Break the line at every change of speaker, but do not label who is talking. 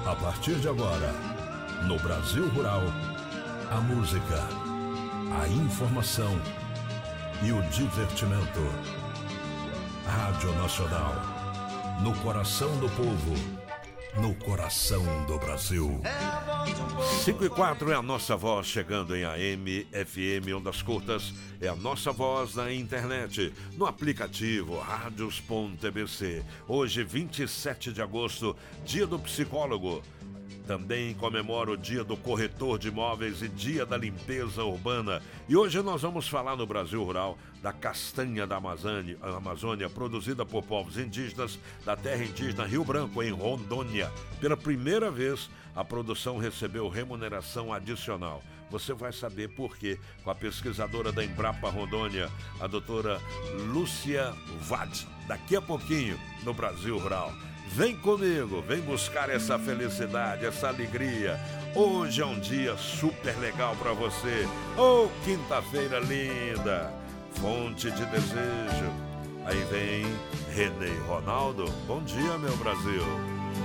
A partir de agora, no Brasil Rural, a música, a informação e o divertimento. Rádio Nacional, no coração do povo, no coração do Brasil.
5:04 é a nossa voz chegando em AM, FM, ondas curtas. É a nossa voz na internet, no aplicativo radios.tbc. Hoje, 27 de agosto, dia do psicólogo. Também comemora o dia do corretor de imóveis e dia da limpeza urbana. E hoje nós vamos falar no Brasil Rural da castanha da Amazônia, produzida por povos indígenas da terra indígena Rio Branco, em Rondônia. Pela primeira vez, a produção recebeu remuneração adicional. Você vai saber por quê com a pesquisadora da Embrapa Rondônia, a doutora Lúcia Vade, daqui a pouquinho no Brasil Rural. Vem comigo, vem buscar essa felicidade, essa alegria. Hoje é um dia super legal para você. Oh, quinta-feira linda, fonte de desejo. Aí vem Renê e Ronaldo. Bom dia, meu Brasil.